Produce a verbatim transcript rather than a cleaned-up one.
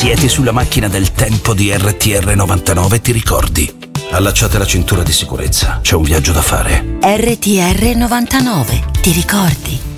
Siete sulla macchina del tempo di R T R novantanove, ti ricordi? Allacciate la cintura di sicurezza, c'è un viaggio da fare. R T R novantanove, ti ricordi?